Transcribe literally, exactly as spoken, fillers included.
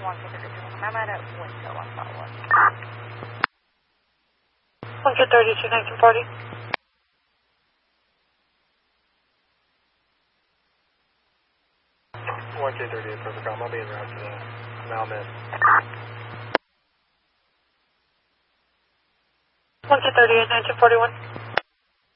one two three two. I'm at a window on that one. one two three two, nineteen forty. one two three two, perfect. I'll be en route to the Mal Mid. one two three eight, nineteen forty-one.